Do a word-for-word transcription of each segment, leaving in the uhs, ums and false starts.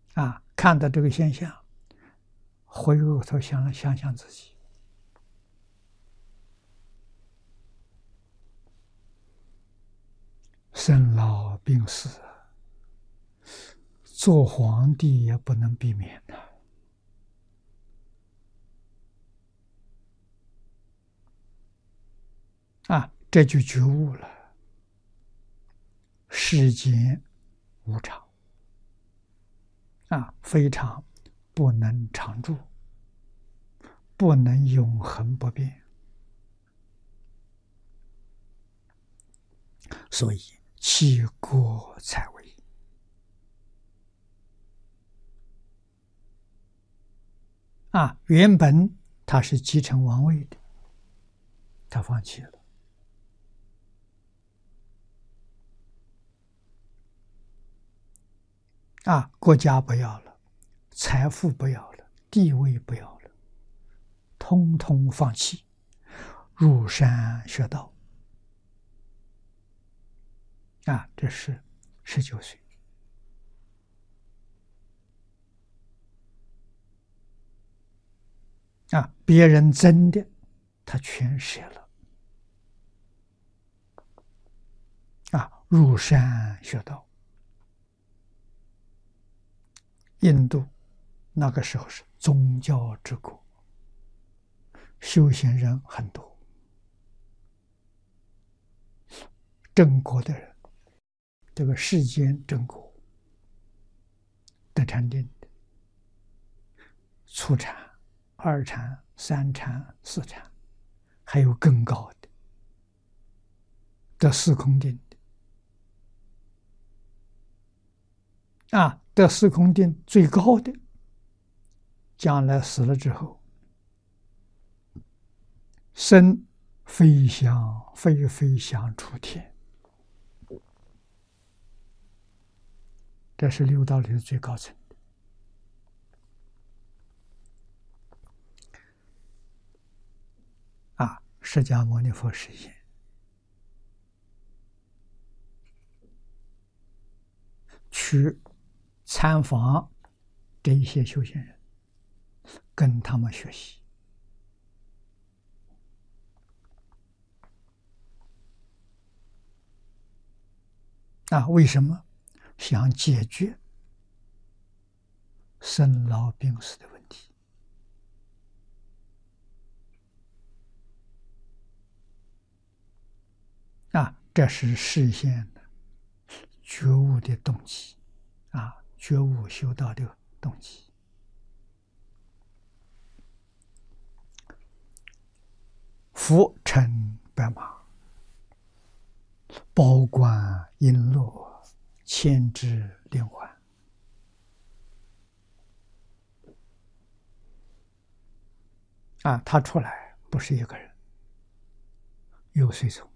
啊，看到这个现象，回过头想想想自己，生老病死，做皇帝也不能避免的。啊，这就觉悟了，世间无常，啊，非常不能常住，不能永恒不变，所以弃国才为。啊，原本他是继承王位的，他放弃了。啊，国家不要了，财富不要了，地位不要了，通通放弃，入山学道。啊，这是十九岁。啊，别人争的，他全舍了。啊，入山学道。印度那个时候是宗教之国，修行人很多，正果的人，这个世间正果得禅定的，初禅、二禅、三禅、四禅，还有更高的得四空定的。啊，得四空定最高的，将来死了之后，身飞翔，飞飞翔出天。这是六道里的最高层的。啊，释迦牟尼佛示现，去参访这一些修行人，跟他们学习。啊，为什么？想解决生老病死的问题。啊，这是实现的觉悟的动机。啊，觉悟修道的动机。福乘白马，宝冠璎珞，千枝连环。啊，他出来不是一个人，有随从。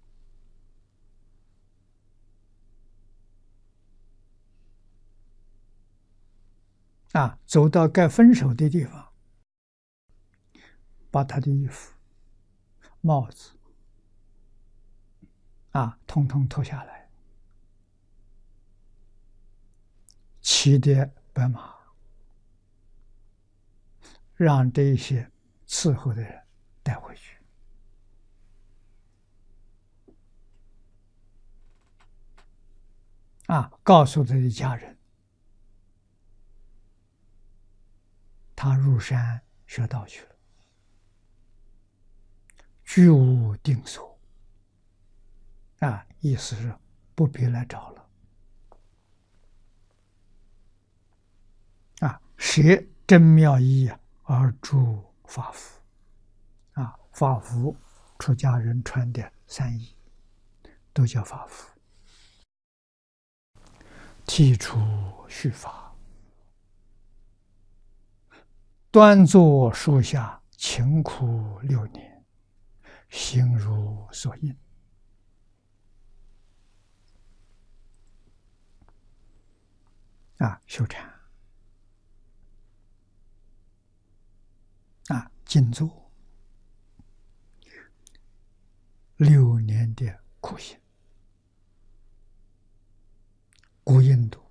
啊，走到该分手的地方，把他的衣服、帽子，啊，统统脱下来，骑的白马，让这些伺候的人带回去。啊，告诉他的家人，他入山学道去了，居无定所。啊，意思是不必来找了。啊，舍真妙义而著法服。啊，法服，出家人穿的三衣，都叫法服。剃除须发，端坐树下，勤苦六年，心如所应。啊，修禅。啊，静坐六年的苦行。古印度